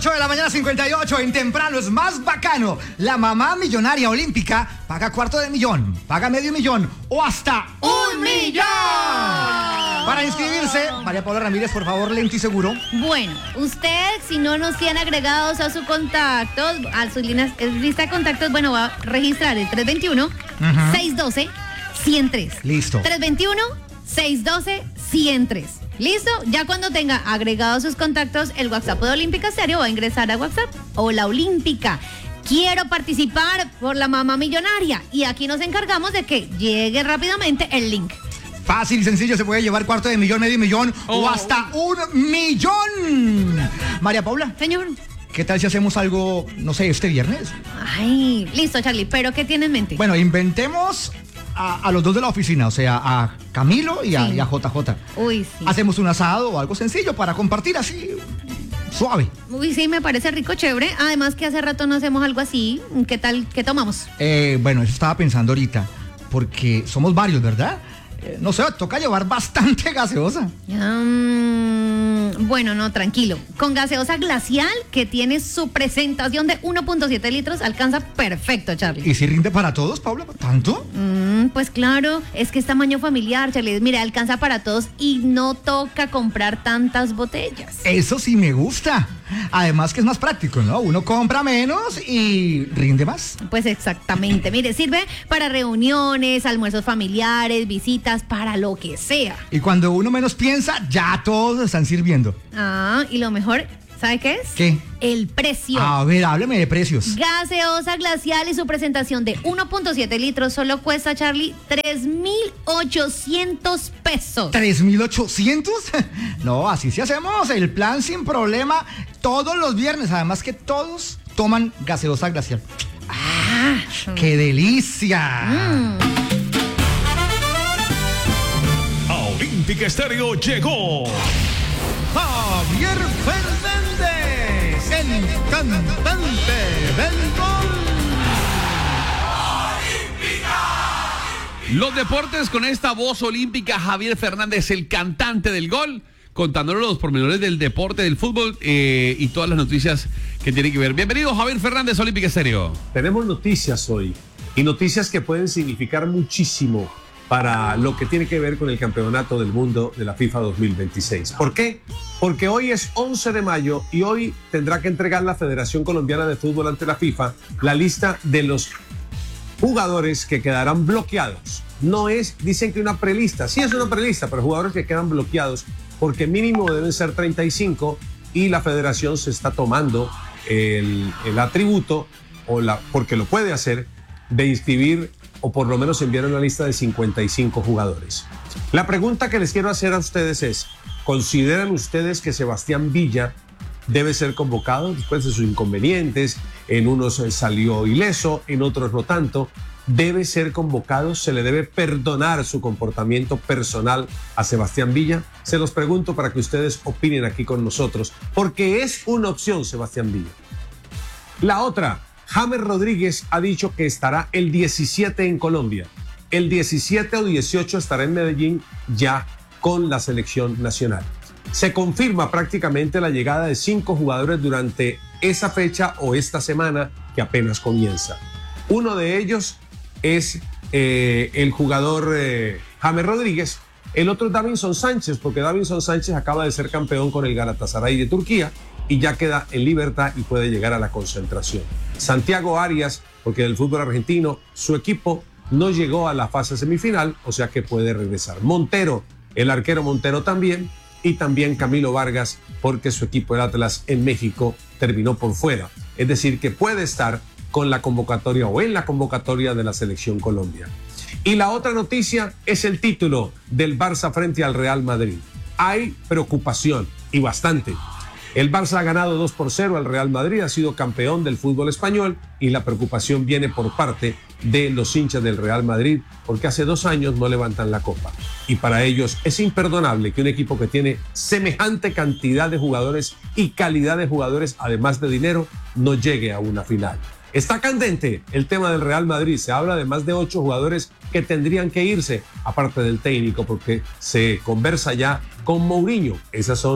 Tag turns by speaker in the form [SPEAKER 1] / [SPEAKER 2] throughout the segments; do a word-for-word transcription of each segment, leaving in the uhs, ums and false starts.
[SPEAKER 1] ocho de la mañana, cincuenta y ocho, en temprano es más bacano. La mamá millonaria olímpica paga cuarto de millón, paga medio millón o hasta un millón. Para inscribirse, María Paula Ramírez, por favor, lento y seguro.
[SPEAKER 2] Bueno, usted, si no nos tiene agregados a su contacto, a su lista, lista de contactos, bueno, va a registrar el tres veintiuno, seiscientos doce, ciento tres.
[SPEAKER 1] Listo.
[SPEAKER 2] tres veintiuno, seiscientos doce, ciento tres. ¿Listo? Ya cuando tenga agregados sus contactos, el WhatsApp de Olímpica Estéreo va a ingresar a WhatsApp. Hola Olímpica, quiero participar por la mamá millonaria. Y aquí nos encargamos de que llegue rápidamente el link.
[SPEAKER 1] Fácil y sencillo, se puede llevar cuarto de millón, medio millón oh. o hasta un millón. María Paula.
[SPEAKER 2] Señor.
[SPEAKER 1] ¿Qué tal si hacemos algo, no sé, este viernes?
[SPEAKER 2] Ay, listo, Charlie, pero ¿qué tiene en mente?
[SPEAKER 1] Bueno, inventemos a, a los dos de la oficina, o sea, a Camilo y a,
[SPEAKER 2] sí.
[SPEAKER 1] y a J J.
[SPEAKER 2] Uy, sí.
[SPEAKER 1] Hacemos un asado o algo sencillo para compartir así, suave.
[SPEAKER 2] Uy, sí, me parece rico, chévere. Además que hace rato no hacemos algo así. ¿Qué tal? ¿Qué tomamos?
[SPEAKER 1] Eh, bueno, eso estaba pensando ahorita, porque somos varios, ¿verdad? Eh, no sé, toca llevar bastante gaseosa.
[SPEAKER 2] Um, bueno, no, tranquilo. Con gaseosa glacial, que tiene su presentación de uno punto siete litros, alcanza perfecto, Charlie.
[SPEAKER 1] ¿Y si rinde para todos, Paula? ¿Tanto?
[SPEAKER 2] Mm, pues claro, es que es tamaño familiar, Charlie. Mira, alcanza para todos y no toca comprar tantas botellas.
[SPEAKER 1] Eso sí me gusta. Además que es más práctico, ¿no? Uno compra menos y rinde más.
[SPEAKER 2] Pues exactamente. Mire, sirve para reuniones, almuerzos familiares, visitas, para lo que sea.
[SPEAKER 1] Y cuando uno menos piensa, ya todos están sirviendo.
[SPEAKER 2] Ah, y lo mejor, ¿sabe qué es?
[SPEAKER 1] ¿Qué?
[SPEAKER 2] El precio.
[SPEAKER 1] A ver, hábleme de precios.
[SPEAKER 2] Gaseosa glacial y su presentación de uno punto siete litros solo cuesta, Charlie, tres mil ochocientos pesos.
[SPEAKER 1] ¿tres mil ochocientos? No, así sí hacemos el plan sin problema todos los viernes. Además que todos toman gaseosa glacial. ¡Ah! ¡Qué delicia! Mm.
[SPEAKER 3] A Olímpica Estéreo llegó
[SPEAKER 1] Javier Fernández, el cantante del gol.
[SPEAKER 4] Los deportes con esta voz olímpica, Javier Fernández, el cantante del gol, contándonos los pormenores del deporte, del fútbol eh, y todas las noticias que tienen que ver. Bienvenido, Javier Fernández, Olímpica Estéreo.
[SPEAKER 5] Tenemos noticias hoy y noticias que pueden significar muchísimo para lo que tiene que ver con el Campeonato del Mundo de la FIFA dos mil veintiséis. ¿Por qué? Porque hoy es once de mayo y hoy tendrá que entregar la Federación Colombiana de Fútbol ante la FIFA la lista de los jugadores que quedarán bloqueados. No es, dicen que una prelista, sí es una prelista, pero jugadores que quedan bloqueados porque mínimo deben ser treinta y cinco y la Federación se está tomando el, el atributo, o la, porque lo puede hacer, de inscribir o por lo menos enviar una lista de cincuenta y cinco jugadores. La pregunta que les quiero hacer a ustedes es, ¿consideran ustedes que Sebastián Villa debe ser convocado después de sus inconvenientes? En unos salió ileso, en otros no tanto. ¿Debe ser convocado? ¿Se le debe perdonar su comportamiento personal a Sebastián Villa? Se los pregunto para que ustedes opinen aquí con nosotros, porque es una opción Sebastián Villa. La otra, James Rodríguez ha dicho que estará el diecisiete en Colombia. El diecisiete o dieciocho estará en Medellín ya con la selección nacional. Se confirma prácticamente la llegada de cinco jugadores durante esa fecha o esta semana que apenas comienza. Uno de ellos es eh, el jugador eh, James Rodríguez. El otro es Davinson Sánchez, porque Davinson Sánchez acaba de ser campeón con el Galatasaray de Turquía y ya queda en libertad y puede llegar a la concentración. Santiago Arias, porque del fútbol argentino, su equipo no llegó a la fase semifinal, o sea que puede regresar. Montero, el arquero Montero también, y también Camilo Vargas, porque su equipo, el Atlas, en México, terminó por fuera. Es decir, que puede estar con la convocatoria o en la convocatoria de la Selección Colombia. Y la otra noticia es el título del Barça frente al Real Madrid. Hay preocupación, y bastante. El Barça ha ganado dos por cero al Real Madrid, ha sido campeón del fútbol español y la preocupación viene por parte de los hinchas del Real Madrid porque hace dos años no levantan la copa. Y para ellos es imperdonable que un equipo que tiene semejante cantidad de jugadores y calidad de jugadores, además de dinero, no llegue a una final. Está candente el tema del Real Madrid. Se habla de más de ocho jugadores que tendrían que irse, aparte del técnico, porque se conversa ya con Mourinho. Esas son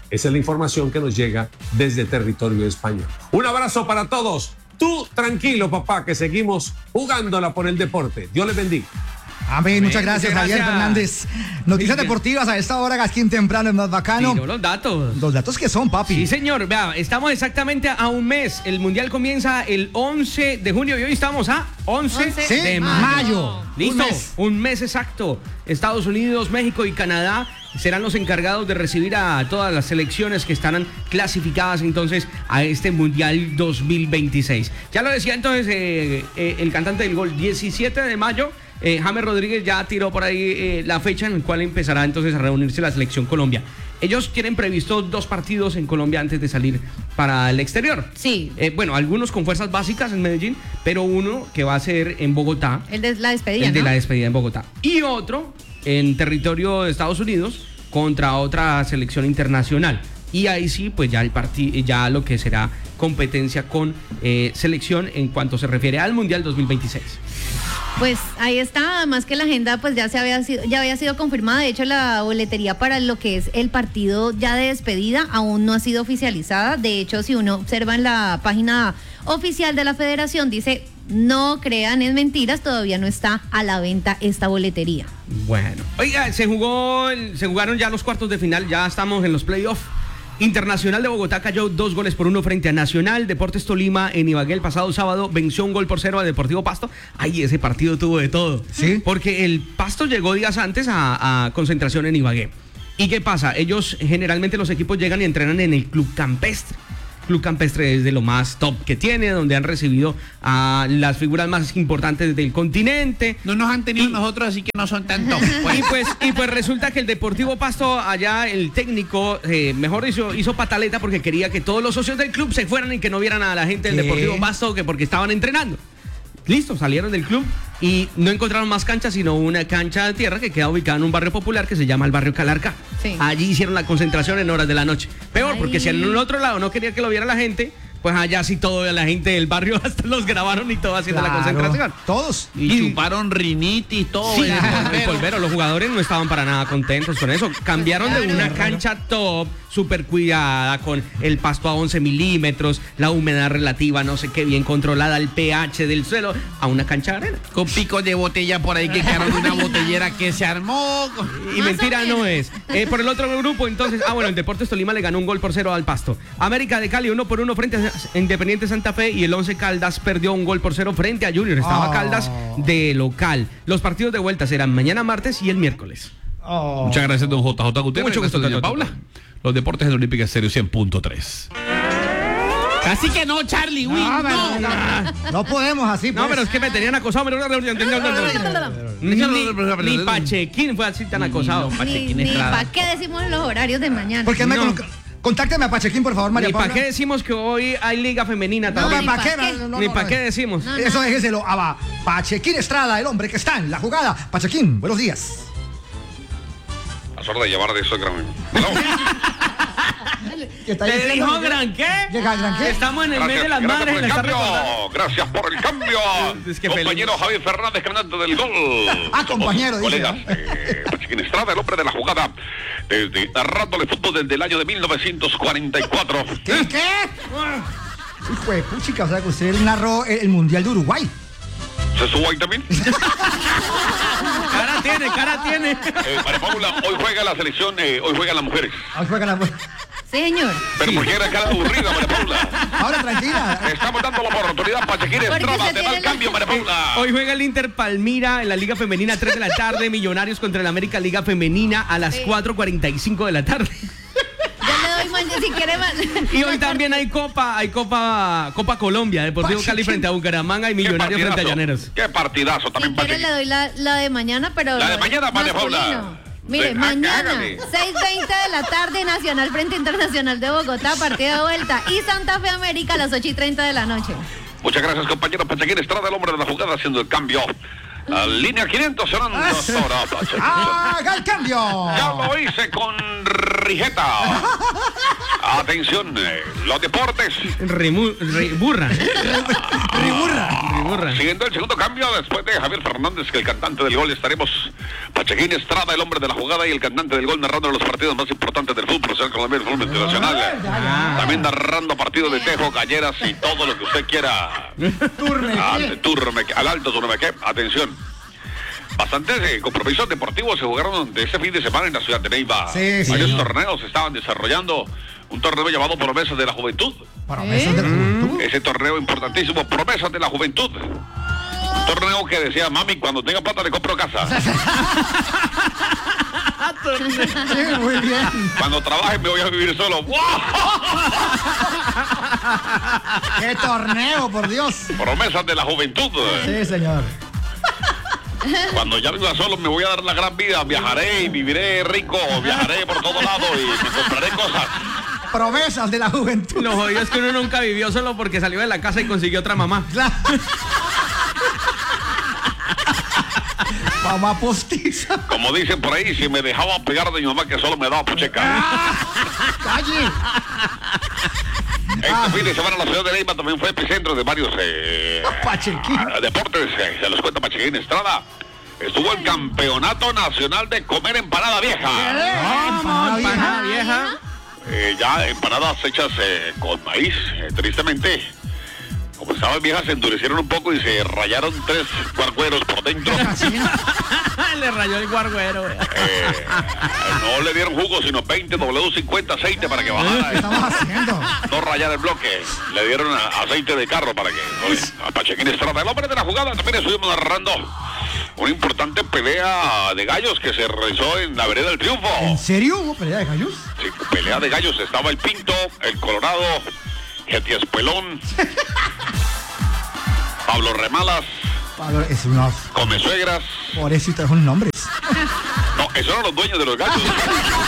[SPEAKER 5] Esa es la información que nos llega desde territorio español. Un abrazo para todos. Tú tranquilo, papá, que seguimos jugándola por el deporte. Dios les bendiga.
[SPEAKER 1] Amén, muchas gracias,
[SPEAKER 6] muchas
[SPEAKER 1] Javier
[SPEAKER 6] gracias.
[SPEAKER 1] Fernández. Noticias deportivas a esta hora, Gasquín temprano, es más bacano.
[SPEAKER 6] Digo los datos.
[SPEAKER 1] Los datos que son, papi.
[SPEAKER 6] Sí, señor. Vea, estamos exactamente a un mes. El Mundial comienza el once de junio y hoy estamos a once
[SPEAKER 2] once
[SPEAKER 1] Sí,
[SPEAKER 6] de
[SPEAKER 1] mayo.
[SPEAKER 6] mayo. Listo,
[SPEAKER 1] Un mes.
[SPEAKER 6] un mes exacto. Estados Unidos, México y Canadá serán los encargados de recibir a todas las selecciones que estarán clasificadas entonces a este Mundial dos mil veintiséis. Ya lo decía entonces eh, eh, el cantante del gol, diecisiete de mayo. Eh, James Rodríguez ya tiró por ahí eh, la fecha en la cual empezará entonces a reunirse la selección Colombia. Ellos tienen previsto dos partidos en Colombia antes de salir para el exterior.
[SPEAKER 2] Sí.
[SPEAKER 6] Eh, bueno, algunos con fuerzas básicas en Medellín, pero uno que va a ser en Bogotá.
[SPEAKER 2] El de la despedida,
[SPEAKER 6] El de
[SPEAKER 2] ¿no?
[SPEAKER 6] la despedida en Bogotá. Y otro en territorio de Estados Unidos contra otra selección internacional. Y ahí sí, pues ya el partido, ya lo que será competencia con eh, selección en cuanto se refiere al Mundial dos mil veintiséis.
[SPEAKER 2] Pues ahí está, además que la agenda pues ya se había sido, ya había sido confirmada. De hecho, la boletería para lo que es el partido ya de despedida aún no ha sido oficializada. De hecho, si uno observa en la página oficial de la federación, dice: no crean en mentiras, todavía no está a la venta esta boletería.
[SPEAKER 6] Bueno, oiga, se jugó, el- se jugaron ya los cuartos de final, ya estamos en los playoffs. Internacional de Bogotá cayó dos goles por uno frente a Nacional. Deportes Tolima en Ibagué el pasado sábado venció un gol por cero a Deportivo Pasto. Ay, ese partido tuvo de todo.
[SPEAKER 1] ¿Sí?
[SPEAKER 6] Porque el Pasto llegó días antes a, a concentración en Ibagué. ¿Y qué pasa? Ellos, generalmente los equipos llegan y entrenan en el Club Campestre. Club Campestre es de lo más top que tiene, donde han recibido a las figuras más importantes del continente.
[SPEAKER 7] No nos han tenido
[SPEAKER 6] Y-
[SPEAKER 7] nosotros, así que no son tan top.
[SPEAKER 6] Y pues, y pues resulta que el Deportivo Pasto, allá el técnico, eh, mejor hizo, hizo pataleta porque quería que todos los socios del club se fueran y que no vieran a la gente del
[SPEAKER 1] ¿Qué?
[SPEAKER 6] Deportivo Pasto, que porque estaban entrenando. Listo, salieron del club y no encontraron más canchas, sino una cancha de tierra que queda ubicada en un barrio popular que se llama el barrio Calarca.
[SPEAKER 2] Sí.
[SPEAKER 6] Allí hicieron la concentración en horas de la noche. Peor, porque
[SPEAKER 2] Ay.
[SPEAKER 6] si en el otro lado no quería que lo viera la gente, pues allá sí todo la gente del barrio hasta los grabaron y todo haciendo la
[SPEAKER 1] Claro,
[SPEAKER 6] concentración.
[SPEAKER 1] todos.
[SPEAKER 7] Y chuparon rinitis, todo.
[SPEAKER 6] Sí,
[SPEAKER 7] en el
[SPEAKER 6] el
[SPEAKER 7] polvero.
[SPEAKER 6] polvero, los jugadores no estaban para nada contentos con eso. Cambiaron de una cancha top, súper cuidada, con el pasto a once milímetros, la humedad relativa, no sé qué, bien controlada, el pH del suelo, a una cancha de arena.
[SPEAKER 7] Con picos de botella por ahí que quedaron de una botellera que se armó.
[SPEAKER 6] Y
[SPEAKER 2] Más
[SPEAKER 6] mentira
[SPEAKER 2] o
[SPEAKER 6] no
[SPEAKER 2] menos.
[SPEAKER 6] es. Eh, por el otro grupo, entonces, ah, bueno, el Deportes Tolima le ganó un gol por cero al Pasto. América de Cali uno por uno frente a Independiente Santa Fe y el Once Caldas perdió un gol por cero frente a Junior. Estaba
[SPEAKER 1] Oh.
[SPEAKER 6] Caldas de local. Los partidos de vuelta serán mañana martes y el miércoles.
[SPEAKER 1] Oh.
[SPEAKER 4] Muchas gracias, don J J Gutiérrez.
[SPEAKER 6] Mucho gusto,
[SPEAKER 4] Gracias, doña
[SPEAKER 6] Tata.
[SPEAKER 4] Paula. Los deportes en Olímpica Estéreo cien punto tres.
[SPEAKER 7] Casi que no, Charlie. Uy,
[SPEAKER 1] No,
[SPEAKER 7] no.
[SPEAKER 1] pero- no, no podemos así,
[SPEAKER 6] No,
[SPEAKER 1] pues.
[SPEAKER 6] pero es que me tenían acosado. pero- Ni, ni Pachequín fue así tan acosado.
[SPEAKER 2] Ni, ni para qué decimos los horarios de mañana.
[SPEAKER 1] ¿Por qué me
[SPEAKER 6] No.
[SPEAKER 1] con- Contácteme a Pachequín, por favor, María
[SPEAKER 6] Ni para
[SPEAKER 1] Paula.
[SPEAKER 6] qué decimos que hoy hay liga femenina
[SPEAKER 2] No,
[SPEAKER 6] también.
[SPEAKER 2] ni
[SPEAKER 1] ¿para
[SPEAKER 2] pa'
[SPEAKER 1] qué?
[SPEAKER 2] qué.
[SPEAKER 1] No, no,
[SPEAKER 6] Ni
[SPEAKER 1] no,
[SPEAKER 6] para
[SPEAKER 1] no.
[SPEAKER 6] qué decimos.
[SPEAKER 2] No,
[SPEAKER 1] Eso déjeselo a Pachequín Estrada, el hombre que está en la jugada. Pachequín, buenos días.
[SPEAKER 8] A suerte de llamar de eso, gran.
[SPEAKER 1] ¿Qué está
[SPEAKER 6] ¿Te
[SPEAKER 1] diciendo?
[SPEAKER 6] dijo gran qué?
[SPEAKER 1] Llega gran qué.
[SPEAKER 6] Estamos en el mes de las
[SPEAKER 8] gracias
[SPEAKER 6] madres
[SPEAKER 8] por
[SPEAKER 6] y
[SPEAKER 8] el
[SPEAKER 6] la está
[SPEAKER 8] cambio.
[SPEAKER 6] recordando.
[SPEAKER 8] Gracias por el cambio.
[SPEAKER 6] Es que
[SPEAKER 8] Compañero
[SPEAKER 6] feliz.
[SPEAKER 8] Javier Fernández, cantante del gol.
[SPEAKER 1] Ah, compañero,
[SPEAKER 8] Somos
[SPEAKER 1] dice,
[SPEAKER 8] colegas.
[SPEAKER 1] ¿no?
[SPEAKER 8] Eh, Pachequín Estrada, el hombre de la jugada. Desde narrándole fútbol desde el año de mil novecientos cuarenta y cuatro.
[SPEAKER 1] ¿Qué? ¿Qué? Hijo de puchica, o sea que usted narró el, el Mundial de Uruguay.
[SPEAKER 8] ¿Se subo ahí también?
[SPEAKER 6] Cara tiene, cara tiene.
[SPEAKER 8] Eh, María Paula, hoy juega la selección, eh, hoy juegan las mujeres.
[SPEAKER 1] Ahí juegan las-
[SPEAKER 2] Sí, señor.
[SPEAKER 8] Pero ¿por qué era cara aburrida, María Paula?
[SPEAKER 1] Ahora tranquila.
[SPEAKER 8] Estamos dando la oportunidad a Pachequín
[SPEAKER 2] Porque
[SPEAKER 8] Estrada.
[SPEAKER 2] se
[SPEAKER 8] Te da el
[SPEAKER 2] tiene
[SPEAKER 8] cambio,
[SPEAKER 2] la-
[SPEAKER 8] María Paula.
[SPEAKER 6] Hoy juega el Inter Palmira en la Liga Femenina, tres de la tarde. Millonarios contra el América Liga Femenina a las
[SPEAKER 2] Sí.
[SPEAKER 6] cuatro cuarenta y cinco de la tarde.
[SPEAKER 2] Ya le doy mañana si quiere más.
[SPEAKER 6] Y hoy también hay Copa, hay Copa, Copa Colombia, Deportivo Cali frente a Bucaramanga y Millonarios frente a Llaneros.
[SPEAKER 8] Qué partidazo
[SPEAKER 2] Si
[SPEAKER 8] también,
[SPEAKER 2] quiere
[SPEAKER 8] Pachequín.
[SPEAKER 2] le doy la, la de mañana, pero...
[SPEAKER 8] La de mañana, María Paula.
[SPEAKER 2] masculino. Mire,
[SPEAKER 8] Sí,
[SPEAKER 2] mañana,
[SPEAKER 8] hágale.
[SPEAKER 2] seis veinte de la tarde, Nacional frente Internacional de Bogotá, partido de vuelta. Y Santa Fe América a las ocho y treinta de la noche.
[SPEAKER 8] Muchas gracias, compañero Pachequín Estrada, el hombre de la jugada, haciendo el cambio. A línea quinientos sonando ahora, Pachequín.
[SPEAKER 1] ¡Haga el cambio!
[SPEAKER 8] Ya lo hice con Rijeta. Atención, eh, los deportes.
[SPEAKER 6] Rimu- ri- burra.
[SPEAKER 1] Riburra.
[SPEAKER 6] Riburra.
[SPEAKER 8] Siguiendo el segundo cambio, después de Javier Fernández, que el cantante del gol, estaremos Pachequín Estrada, el hombre de la jugada, y el cantante del gol narrando los partidos más importantes del fútbol profesional colombiano, el fútbol internacional. También narrando partidos de tejo, galleras y todo lo que usted quiera. Ah, de Turmeque, al alto Turmeque. Atención. Bastantes eh, compromisos deportivos se jugaron de este fin de semana en la ciudad de Neiva.
[SPEAKER 1] Sí, sí,
[SPEAKER 8] Varios
[SPEAKER 1] señor.
[SPEAKER 8] torneos se estaban desarrollando. Un torneo llamado Promesas de la Juventud.
[SPEAKER 1] Promesas de la juventud.
[SPEAKER 8] Ese torneo importantísimo, Promesas de la Juventud. Un torneo que decía, mami, cuando tenga plata le compro casa.
[SPEAKER 1] Sí, muy bien.
[SPEAKER 8] Cuando trabaje me voy a vivir solo. ¡Wow!
[SPEAKER 1] ¡Qué torneo, por Dios!
[SPEAKER 8] Promesas de la Juventud.
[SPEAKER 1] Sí, señor.
[SPEAKER 8] Cuando ya viva solo me voy a dar la gran vida. Viajaré y viviré rico. Viajaré por todo lado y me compraré cosas.
[SPEAKER 1] Promesas de la juventud.
[SPEAKER 6] Lo jodido es que uno nunca vivió solo porque salió de la casa y consiguió otra mamá.
[SPEAKER 1] Claro. Mamá postiza.
[SPEAKER 8] Como dicen por ahí, si me dejaba pegar de mi mamá que solo me daba pucheca.
[SPEAKER 1] ¡Calle!
[SPEAKER 8] Este fin de semana la ciudad de Lima también fue epicentro de varios eh,
[SPEAKER 1] Pachequín.
[SPEAKER 8] deportes. Eh, se los cuenta Pachequín Estrada. Estuvo el Campeonato Nacional de Comer Empanada Vieja.
[SPEAKER 1] Empanada vieja.
[SPEAKER 6] Empanada vieja.
[SPEAKER 8] Eh, ya empanadas hechas eh, con maíz, eh, tristemente. Como estaban viejas, se endurecieron un poco y se rayaron tres cuarcueros por dentro.
[SPEAKER 6] Le rayó el guarguero. güey.
[SPEAKER 8] Eh, no le dieron jugo, sino veinte W cincuenta aceite para que bajara.
[SPEAKER 1] ¿Qué estamos haciendo?
[SPEAKER 8] No rayar el bloque. Le dieron a- aceite de carro para que... Oye, a Pachequín Estrada, el hombre de la jugada, también estuvimos narrando una importante pelea de gallos que se realizó en la Vereda del Triunfo.
[SPEAKER 1] ¿En serio hubo pelea de gallos?
[SPEAKER 8] Sí, pelea de gallos. Estaba el Pinto, el Colorado, Getiés Pelón, Pablo Remalas,
[SPEAKER 1] Pablo, es unos...
[SPEAKER 8] Comesuegras.
[SPEAKER 1] Por eso son nombres.
[SPEAKER 8] No, esos eran los dueños de los gallos.